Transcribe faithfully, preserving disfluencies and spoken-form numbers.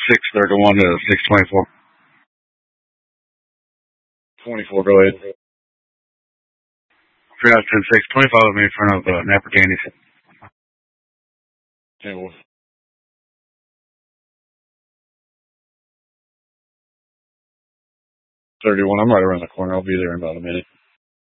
six thirty-one to six twenty-four. twenty-four, go ahead. three out ten six. twenty-five with me in front of uh, Napper Candies. ten Wolf. thirty-one, I'm right around the corner. I'll be there in about a minute.